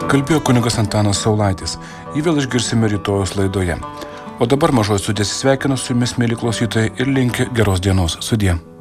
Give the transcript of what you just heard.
Kalbėjo kunigas Antanas Saulaitis. Jį vėl išgirsime rytojus laidoje. O dabar Mažoji studija sveikina su jumis, mieli klausytojai, ir linki geros dienos. Sudie.